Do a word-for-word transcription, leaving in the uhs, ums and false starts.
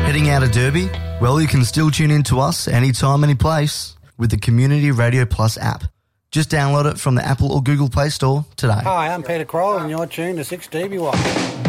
Heading out of Derby? Well, you can still tune in to us anytime, any place with the Community Radio Plus app. Just download it from the Apple or Google Play Store today. Hi, I'm Peter Kroll and you're tuned to six D B Y.